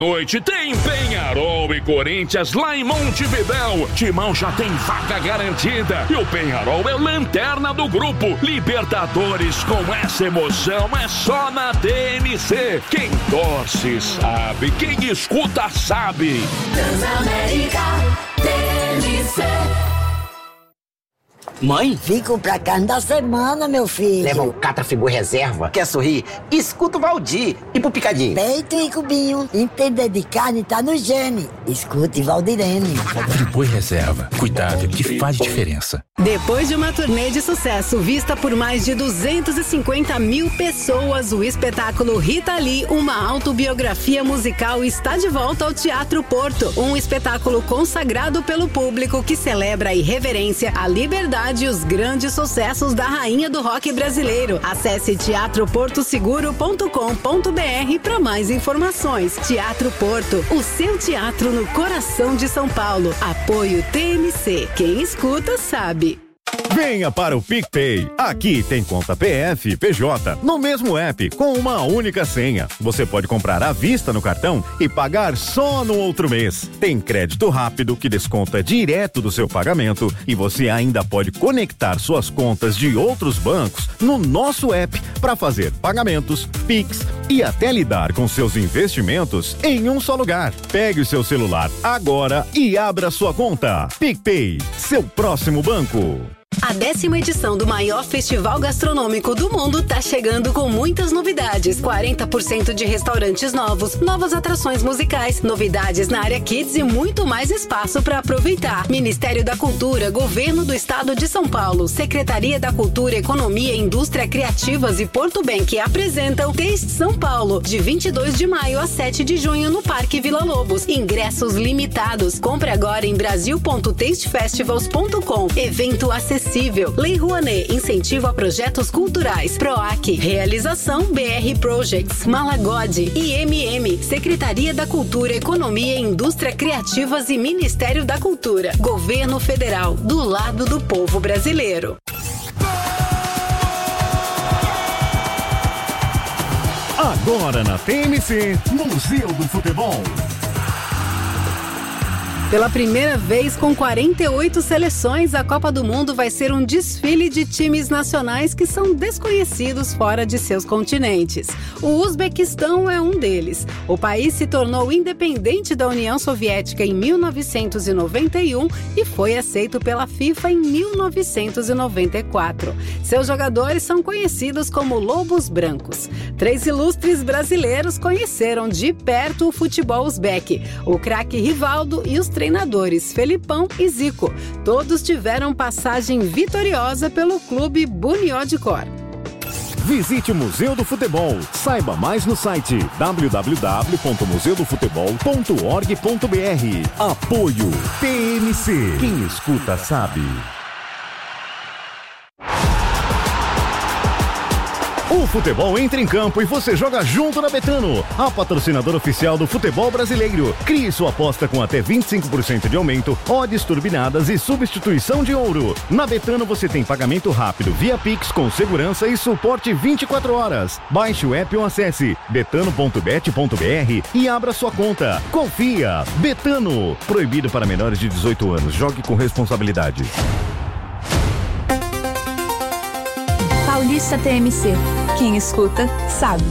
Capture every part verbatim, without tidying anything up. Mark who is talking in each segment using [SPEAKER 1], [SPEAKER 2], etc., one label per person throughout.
[SPEAKER 1] Noite tem Penharol e Corinthians lá em Montevidéu. Timão já tem vaga garantida e o Penharol é lanterna do grupo. Libertadores com essa emoção é só na T N C. Quem torce sabe, quem escuta sabe.
[SPEAKER 2] Transamérica T N C.
[SPEAKER 3] Mãe?
[SPEAKER 4] Vim comprar carne da semana, meu filho.
[SPEAKER 3] Leva um Catrafigu reserva. Quer sorrir? Escuta o Valdir. E pro Picadinho?
[SPEAKER 4] Peito e cubinho. Entender de carne tá no gene. Escute Valdirene.
[SPEAKER 5] Friboi reserva. Cuidado que faz diferença.
[SPEAKER 6] Depois de uma turnê de sucesso vista por mais de duzentas e cinquenta mil pessoas, o espetáculo Rita Lee, uma autobiografia musical, está de volta ao Teatro Porto. Um espetáculo consagrado pelo público que celebra a irreverência, a liberdade e os grandes sucessos da rainha do rock brasileiro. Acesse teatro porto seguro ponto com ponto b r para mais informações. Teatro Porto, o seu teatro no coração de São Paulo. Apoio T M C. Quem escuta sabe.
[SPEAKER 7] Venha para o PicPay. Aqui tem conta P F e P J no mesmo app, com uma única senha. Você pode comprar à vista no cartão e pagar só no outro mês. Tem crédito rápido que desconta direto do seu pagamento e você ainda pode conectar suas contas de outros bancos no nosso app para fazer pagamentos, Pix e até lidar com seus investimentos em um só lugar. Pegue o seu celular agora e abra sua conta. PicPay, seu próximo banco.
[SPEAKER 6] A décima edição do maior festival gastronômico do mundo tá chegando com muitas novidades. quarenta por cento de restaurantes novos, novas atrações musicais, novidades na área Kids e muito mais espaço para aproveitar. Ministério da Cultura, Governo do Estado de São Paulo, Secretaria da Cultura, Economia, Indústria Criativas e Porto Bank apresentam Taste São Paulo, de vinte e dois de maio a sete de junho no Parque Vila Lobos. Ingressos limitados. Compre agora em brasil ponto taste festivals ponto com. Evento acessível. Lei Rouanet, incentivo a projetos culturais. PROAC, realização B R Projects, Malagode e M M, Secretaria da Cultura, Economia, Indústria Criativas e Ministério da Cultura. Governo Federal, do lado do povo brasileiro.
[SPEAKER 7] Agora na T M C, Museu do Futebol.
[SPEAKER 6] Pela primeira vez, com quarenta e oito seleções, a Copa do Mundo vai ser um desfile de times nacionais que são desconhecidos fora de seus continentes. O Uzbequistão é um deles. O país se tornou independente da União Soviética em mil novecentos e noventa e um e foi aceito pela FIFA em mil novecentos e noventa e quatro. Seus jogadores são conhecidos como Lobos Brancos. Três ilustres brasileiros conheceram de perto o futebol uzbeque: o craque Rivaldo e os treinadores Felipão e Zico. Todos tiveram passagem vitoriosa pelo clube Bunyodkor.
[SPEAKER 7] Visite o Museu do Futebol. Saiba mais no site w w w ponto museu do futebol ponto org ponto b r. Apoio T M C. Quem escuta sabe. O futebol entra em campo e você joga junto na Betano, a patrocinadora oficial do futebol brasileiro. Crie sua aposta com até vinte e cinco por cento de aumento, odds turbinadas e substituição de ouro. Na Betano você tem pagamento rápido via Pix com segurança e suporte vinte e quatro horas. Baixe o app ou acesse betano ponto bet ponto b r e abra sua conta. Confia! Betano. Proibido para menores de dezoito anos. Jogue com responsabilidade.
[SPEAKER 8] Paulista T M C. Quem escuta, sabe.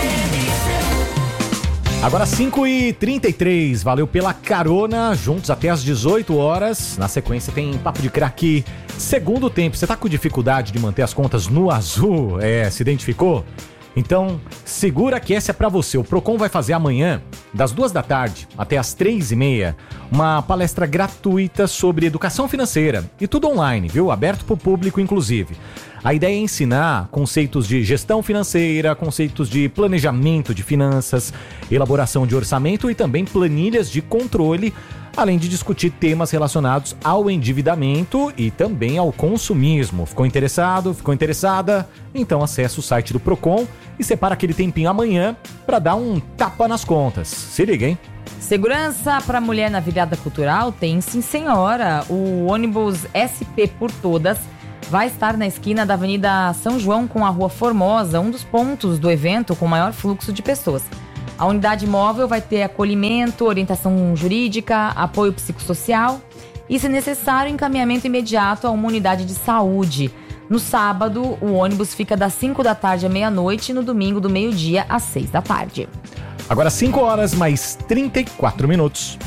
[SPEAKER 9] Agora cinco e trinta e três. Valeu pela carona. Juntos até às dezoito horas. Na sequência tem Papo de Craque. Segundo tempo. Você tá com dificuldade de manter as contas no azul? É, se identificou? Então, segura que essa é pra você. O Procon vai fazer amanhã, das duas da tarde até as três e meia, uma palestra gratuita sobre educação financeira. E tudo online, viu? Aberto pro público, inclusive. A ideia é ensinar conceitos de gestão financeira, conceitos de planejamento de finanças, elaboração de orçamento e também planilhas de controle, além de discutir temas relacionados ao endividamento e também ao consumismo. Ficou interessado? Ficou interessada? Então acesse o site do Procon e separa aquele tempinho amanhã para dar um tapa nas contas. Se liga, hein?
[SPEAKER 10] Segurança para mulher na virada cultural tem sim, senhora. O ônibus S P por Todas vai estar na esquina da Avenida São João com a Rua Formosa, um dos pontos do evento com maior fluxo de pessoas. A unidade móvel vai ter acolhimento, orientação jurídica, apoio psicossocial e, se necessário, encaminhamento imediato a uma unidade de saúde. No sábado, o ônibus fica das cinco da tarde à meia-noite e no domingo do meio-dia às seis da tarde.
[SPEAKER 9] Agora cinco horas mais trinta e quatro minutos.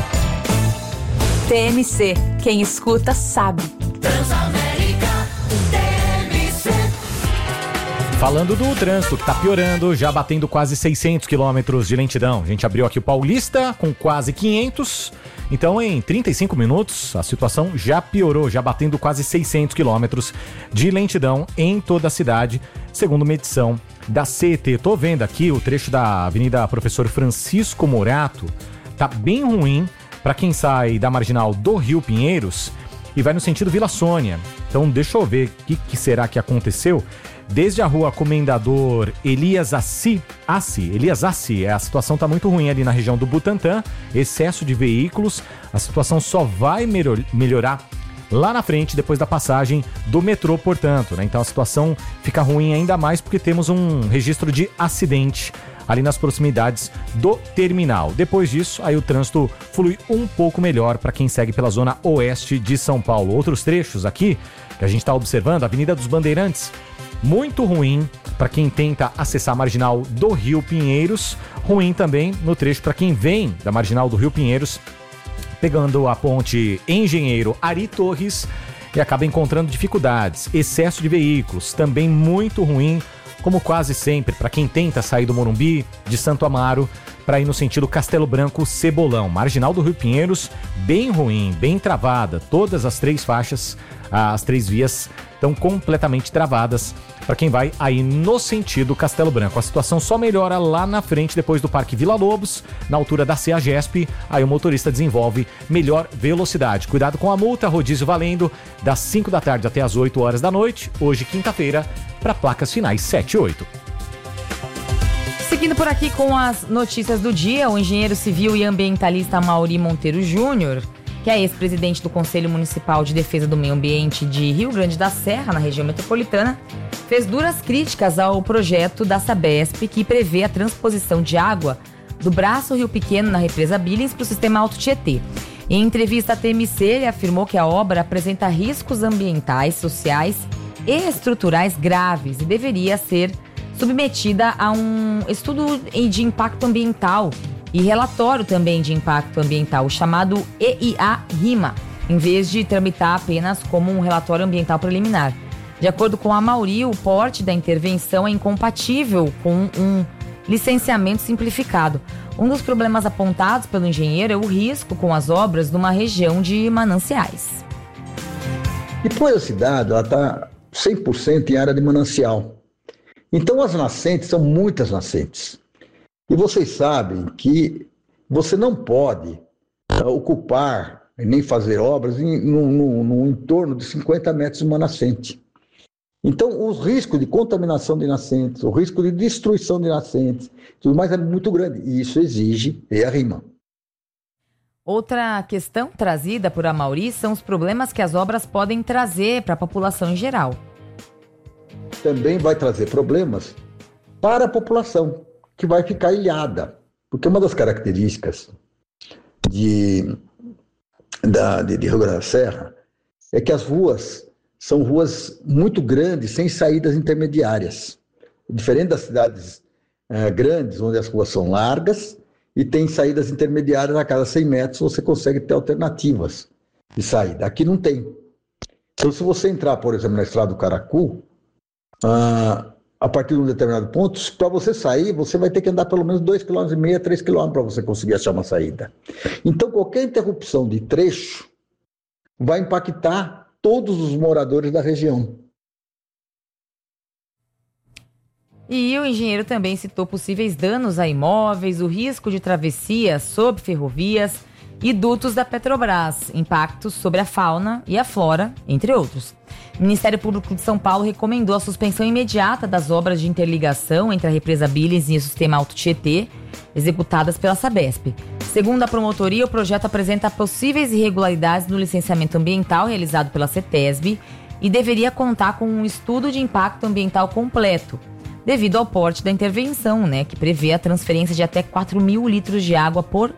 [SPEAKER 8] T M C, quem escuta sabe.
[SPEAKER 2] Transamérica, T M C.
[SPEAKER 9] Falando do trânsito que tá piorando, já batendo quase seiscentos quilômetros de lentidão. A gente abriu aqui o Paulista com quase quinhentos. Então, em trinta e cinco minutos, a situação já piorou, já batendo quase seiscentos quilômetros de lentidão em toda a cidade, segundo medição da C E T. Tô vendo aqui o trecho da Avenida Professor Francisco Morato, tá bem ruim para quem sai da Marginal do Rio Pinheiros e vai no sentido Vila Sônia. Então, deixa eu ver o que, que será que aconteceu. Desde a rua Comendador Elias Assi, Assi, Elias Assi, a situação está muito ruim ali na região do Butantã, excesso de veículos, a situação só vai melhor, melhorar lá na frente, depois da passagem do metrô, portanto, né? Então a situação fica ruim ainda mais porque temos um registro de acidente ali nas proximidades do terminal. Depois disso, aí o trânsito flui um pouco melhor para quem segue pela zona oeste de São Paulo. Outros trechos aqui que a gente está observando, a Avenida dos Bandeirantes, muito ruim para quem tenta acessar a Marginal do Rio Pinheiros, ruim também no trecho para quem vem da Marginal do Rio Pinheiros, pegando a ponte Engenheiro Ari Torres e acaba encontrando dificuldades, excesso de veículos, também muito ruim, como quase sempre, para quem tenta sair do Morumbi, de Santo Amaro, para ir no sentido Castelo Branco Cebolão. Marginal do Rio Pinheiros, bem ruim, bem travada, todas as três faixas, as três vias estão completamente travadas para quem vai aí no sentido Castelo Branco. A situação só melhora lá na frente, depois do Parque Vila Lobos, na altura da CEAGESP, aí o motorista desenvolve melhor velocidade. Cuidado com a multa, rodízio valendo das cinco da tarde até as oito horas da noite, hoje quinta-feira, para placas finais sete e oito.
[SPEAKER 10] Seguindo por aqui com as notícias do dia, o engenheiro civil e ambientalista Amaury Monteiro Júnior, que é ex-presidente do Conselho Municipal de Defesa do Meio Ambiente de Rio Grande da Serra, na região metropolitana, fez duras críticas ao projeto da Sabesp que prevê a transposição de água do braço Rio Pequeno na represa Billings para o sistema Alto Tietê. Em entrevista à T M C, ele afirmou que a obra apresenta riscos ambientais, sociais e estruturais graves e deveria ser submetida a um estudo de impacto ambiental e relatório também de impacto ambiental, o chamado E I A-RIMA, em vez de tramitar apenas como um relatório ambiental preliminar. De acordo com a Amaury, o porte da intervenção é incompatível com um licenciamento simplificado. Um dos problemas apontados pelo engenheiro é o risco com as obras numa região de mananciais.
[SPEAKER 11] Depois a cidade está cem por cento em área de manancial. Então as nascentes são muitas nascentes. E vocês sabem que você não pode uh, ocupar nem fazer obras em, no, no, no entorno de cinquenta metros de uma nascente. Então, os riscos de contaminação de nascentes, o risco de destruição de nascentes, tudo mais é muito grande. E isso exige E I A-RIMA.
[SPEAKER 10] Outra questão trazida por Amaury são os problemas que as obras podem trazer para a população em geral.
[SPEAKER 11] Também vai trazer problemas para a população, que vai ficar ilhada. Porque uma das características de, da, de, de Rio Grande da Serra é que as ruas são ruas muito grandes, sem saídas intermediárias. Diferente das cidades eh, grandes, onde as ruas são largas e tem saídas intermediárias a cada cem metros, você consegue ter alternativas de saída. Aqui não tem. Então, se você entrar, por exemplo, na Estrada do Caracu, ah, a partir de um determinado ponto, para você sair, você vai ter que andar pelo menos dois vírgula cinco quilômetros, três quilômetros para você conseguir achar uma saída. Então, qualquer interrupção de trecho vai impactar todos os moradores da região.
[SPEAKER 10] E o engenheiro também citou possíveis danos a imóveis, o risco de travessias sob ferrovias e dutos da Petrobras, impactos sobre a fauna e a flora, entre outros. O Ministério Público de São Paulo recomendou a suspensão imediata das obras de interligação entre a represa Billings e o sistema Alto Tietê, executadas pela Sabesp. Segundo a promotoria, o projeto apresenta possíveis irregularidades no licenciamento ambiental realizado pela CETESB e deveria contar com um estudo de impacto ambiental completo. devido ao porte da intervenção, né, que prevê a transferência de até quatro mil litros de água por